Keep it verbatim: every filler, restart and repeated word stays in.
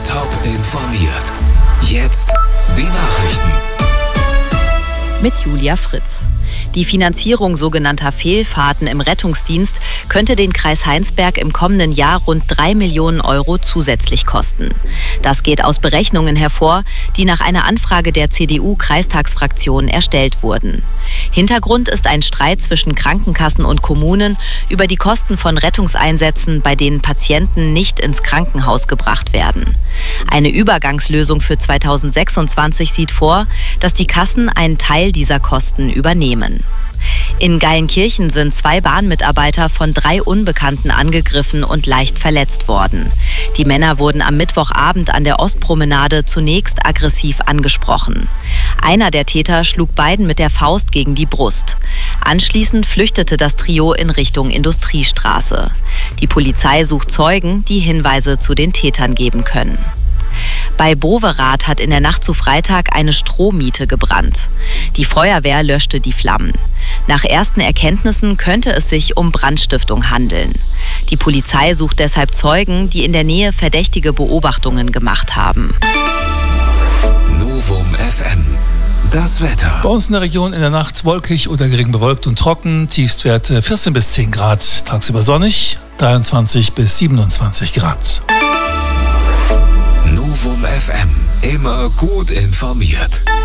Top informiert. Jetzt die Nachrichten. Mit Julia Fritz. Die Finanzierung sogenannter Fehlfahrten im Rettungsdienst könnte den Kreis Heinsberg im kommenden Jahr rund drei Millionen Euro zusätzlich kosten. Das geht aus Berechnungen hervor, die nach einer Anfrage der C D U-Kreistagsfraktion erstellt wurden. Hintergrund ist ein Streit zwischen Krankenkassen und Kommunen über die Kosten von Rettungseinsätzen, bei denen Patienten nicht ins Krankenhaus gebracht werden. Eine Übergangslösung für zweitausendsechsundzwanzig sieht vor, dass die Kassen einen Teil dieser Kosten übernehmen. In Geilenkirchen sind zwei Bahnmitarbeiter von drei Unbekannten angegriffen und leicht verletzt worden. Die Männer wurden am Mittwochabend an der Ostpromenade zunächst aggressiv angesprochen. Einer der Täter schlug beiden mit der Faust gegen die Brust. Anschließend flüchtete das Trio in Richtung Industriestraße. Die Polizei sucht Zeugen, die Hinweise zu den Tätern geben können. Bei Boverath hat in der Nacht zu Freitag eine Strohmiete gebrannt. Die Feuerwehr löschte die Flammen. Nach ersten Erkenntnissen könnte es sich um Brandstiftung handeln. Die Polizei sucht deshalb Zeugen, die in der Nähe verdächtige Beobachtungen gemacht haben. Novum F M. Das Wetter. Bei uns in der Region in der Nacht wolkig oder gering bewölkt und trocken. Tiefstwerte vierzehn bis zehn Grad. Tagsüber sonnig, dreiundzwanzig bis siebenundzwanzig Grad. Novum F M. Immer gut informiert.